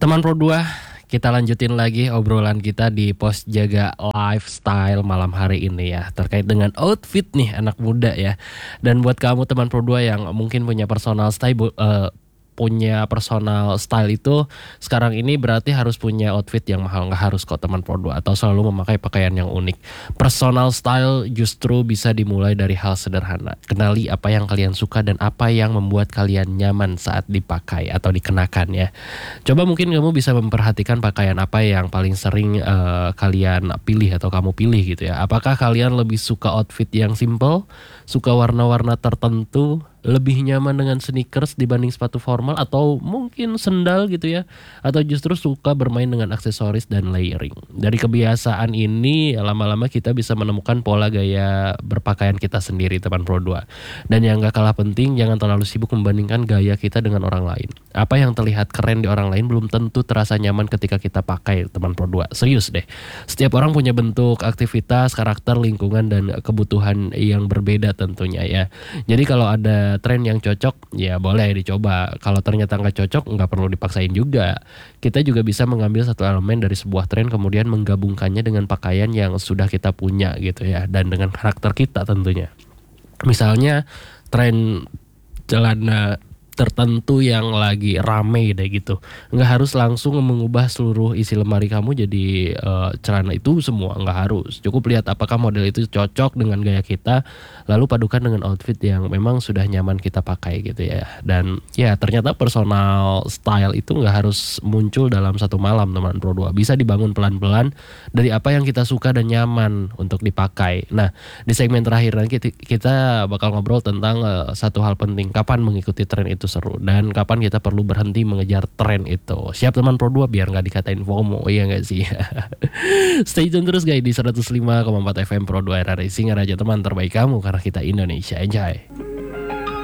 Teman Pro 2, kita lanjutin lagi obrolan kita di Pos Jaga Lifestyle malam hari ini ya, terkait dengan outfit nih anak muda ya. Dan buat kamu teman Pro 2 yang mungkin punya personal style itu sekarang ini berarti harus punya outfit yang mahal. Nggak harus kok teman Pro 2 atau selalu memakai pakaian yang unik. Personal style justru bisa dimulai dari hal sederhana. Kenali apa yang kalian suka dan apa yang membuat kalian nyaman saat dipakai atau dikenakan ya. Coba mungkin kamu bisa memperhatikan pakaian apa yang paling sering kalian pilih atau kamu pilih gitu ya. Apakah kalian lebih suka outfit yang simple, suka warna-warna tertentu, lebih nyaman dengan sneakers dibanding sepatu formal, atau mungkin sendal gitu ya, atau justru suka bermain dengan aksesoris dan layering. Dari kebiasaan ini lama-lama kita bisa menemukan pola gaya berpakaian kita sendiri teman Pro 2. Dan yang gak kalah penting, jangan terlalu sibuk membandingkan gaya kita dengan orang lain. Apa yang terlihat keren di orang lain belum tentu terasa nyaman ketika kita pakai teman Pro 2. Serius deh. Setiap orang punya bentuk, aktivitas, karakter, lingkungan, dan kebutuhan yang berbeda tentunya ya. Jadi kalau ada tren yang cocok, ya boleh dicoba. Kalau ternyata nggak cocok, nggak perlu dipaksain juga. Kita juga bisa mengambil satu elemen dari sebuah tren kemudian menggabungkannya dengan pakaian yang sudah kita punya gitu ya, dan dengan karakter kita tentunya. Misalnya tren celana tertentu yang lagi rame deh gitu, nggak harus langsung mengubah seluruh isi lemari kamu jadi celana itu semua, nggak harus. Cukup lihat apakah model itu cocok dengan gaya kita, lalu padukan dengan outfit yang memang sudah nyaman kita pakai gitu ya. Dan ya ternyata personal style itu nggak harus muncul dalam satu malam teman Pro 2, bisa dibangun pelan-pelan dari apa yang kita suka dan nyaman untuk dipakai. Nah, di segmen terakhir nanti kita bakal ngobrol tentang satu hal penting, kapan mengikuti tren itu seru dan kapan kita perlu berhenti mengejar tren itu. Siap teman Pro 2 biar nggak dikatain FOMO, iya nggak sih? Stay tune terus guys di 105,4 FM Pro 2 Era Racing, Raja teman terbaik kamu karena kita Indonesia. Enjoy.